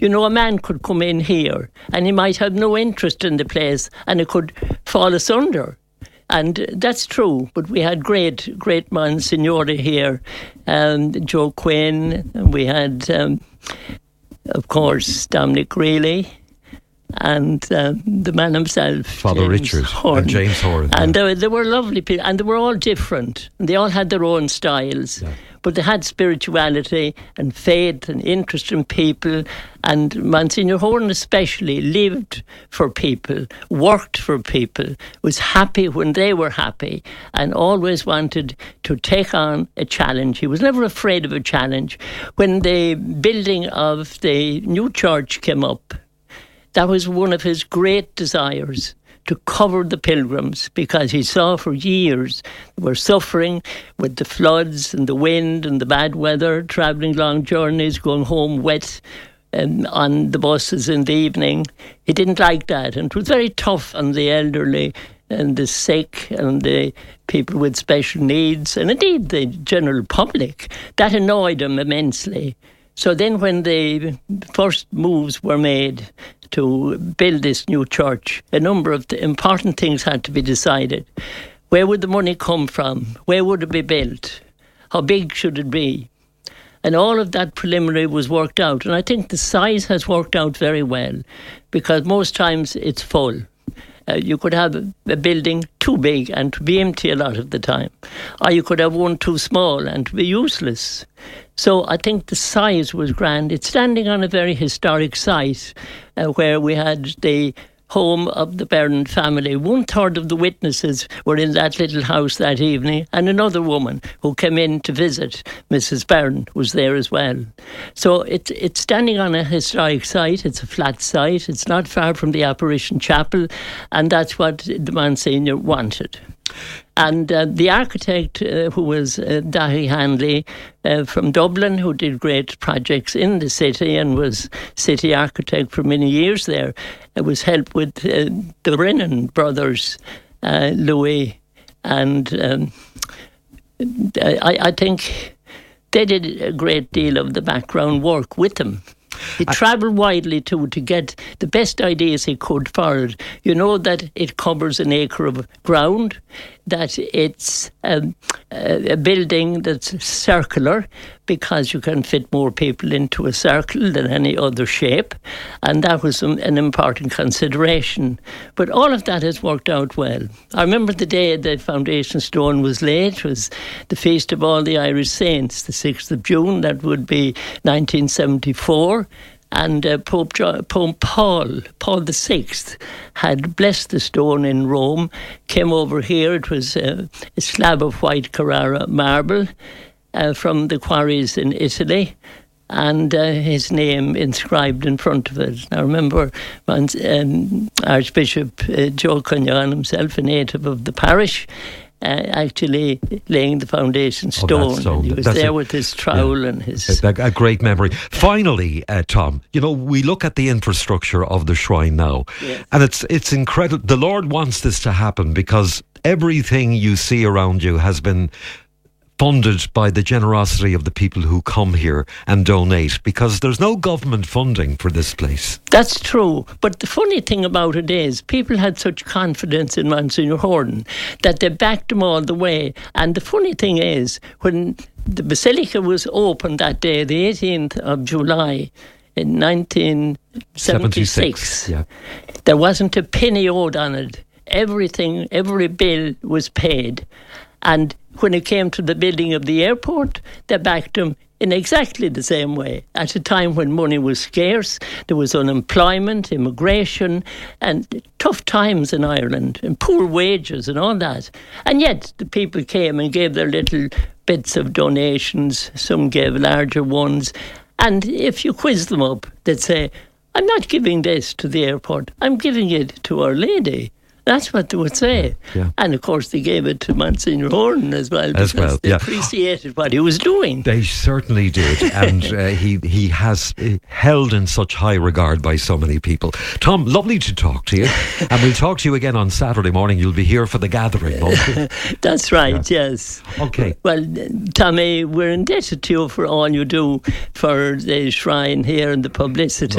You know, a man could come in here and he might have no interest in the place and it could fall asunder. And that's true, but we had great Monsignori here, Joe Quinn, and we had, of course, Dominic Greeley, and the man himself, Father James Richard Horan. And James Horan. And they were lovely people, and they were all different. And they all had their own styles, but they had spirituality and faith and interest in people. And Monsignor Horan especially lived for people, worked for people, was happy when they were happy, and always wanted to take on a challenge. He was never afraid of a challenge. When the building of the new church came up, that was one of his great desires, to cover the pilgrims, because he saw for years they were suffering with the floods and the wind and the bad weather, travelling long journeys, going home wet on the buses in the evening. He didn't like that, and it was very tough on the elderly and the sick and the people with special needs, and indeed the general public. That annoyed him immensely. So then when the first moves were made to build this new church, a number of the important things had to be decided. Where would the money come from? Where would it be built? How big should it be? And all of that preliminary was worked out. And I think the size has worked out very well, because most times it's full. You could have a building too big and to be empty a lot of the time. Or you could have one too small and to be useless. So I think the size was grand. It's standing on a very historic site where we had the home of the Byrne family. 1/3 of the witnesses were in that little house that evening, and another woman who came in to visit, Mrs. Byrne, was there as well. So it's standing on a historic site. It's a flat site. It's not far from the Apparition Chapel, and that's what the Monsignor wanted. And the architect, who was Dahi Hanley from Dublin, who did great projects in the city and was city architect for many years there, was helped with the Brennan brothers, Louis, and I think they did a great deal of the background work with him. He travelled widely too to get the best ideas he could for it. You know that it covers an acre of ground, that it's a building that's circular, because you can fit more people into a circle than any other shape, and that was an important consideration. But all of that has worked out well. I remember the day the foundation stone was laid. It was the Feast of All the Irish Saints, the 6th of June. That would be 1974. And Pope Paul VI had blessed the stone in Rome, came over here. It was a slab of white Carrara marble from the quarries in Italy, and his name inscribed in front of it. I remember Archbishop Joe Cognan himself, a native of the parish, actually laying the foundation stone. And he was there with his trowel and his... A great memory. Finally, Tom, you know, we look at the infrastructure of the shrine now, and it's incredible. The Lord wants this to happen, because everything you see around you has been funded by the generosity of the people who come here and donate, because there's no government funding for this place. That's true. But the funny thing about it is, people had such confidence in Monsignor Horan that they backed him all the way. And the funny thing is, when the Basilica was opened that day, the 18th of July in 1976, there wasn't a penny owed on it. Everything, every bill was paid. And when it came to the building of the airport, they backed him in exactly the same way. At a time when money was scarce, there was unemployment, immigration, and tough times in Ireland, and poor wages and all that. And yet the people came and gave their little bits of donations. Some gave larger ones. And if you quiz them up, they'd say, I'm not giving this to the airport, I'm giving it to Our Lady. That's what they would say. And of course they gave it to Monsignor Horan as well, because they appreciated what he was doing. They certainly did. And he has held in such high regard by so many people. Tom, lovely to talk to you. And we'll talk to you again on Saturday morning. You'll be here for the gathering, won't you? That's right, yes. Okay. Well, Tommy, we're indebted to you for all you do for the shrine here and the publicity.